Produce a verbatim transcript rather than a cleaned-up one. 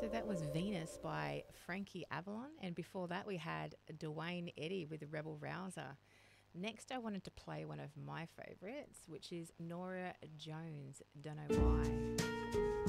So that was Venus by Frankie Avalon, and before that we had Dwayne Eddy with Rebel Rouser. Next, I wanted to play one of my favourites, which is Nora Jones, Don't Know Why.